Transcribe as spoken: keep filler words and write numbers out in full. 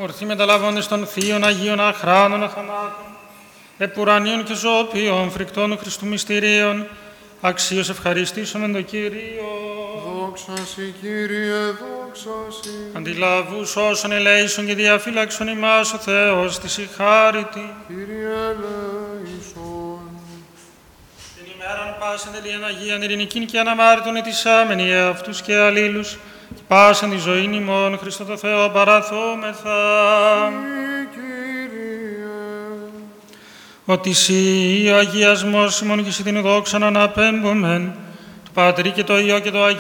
ορθοί μεταλαβώντες των θείων Αγίων αχράνων αθανάτων, επουρανίων και ζωοποιών, φρικτών Χριστού μυστηρίων, αξίως ευχαριστήσομεν το Κύριο. Δόξα σοι, Κύριε, δόξα σοι. Αντιλαβούς όσων ελέησον και διαφύλαξον ημάς ο Θεός της η χάριτη. Κύριε, ελέησον. Την ημέραν πάσεν τελείαν Αγίαν ειρηνικήν και αναμάρτητον ετισάμενοι εαυτούς και αλλήλους, και πάσεν τη ζωήν ημών Χριστό το Θεό παραθόμεθα. Ότι σοι ο αγιασμός ημών και σοι την δόξαν αναπέμπομεν, του Πατρί και το Υιό και το Αγίο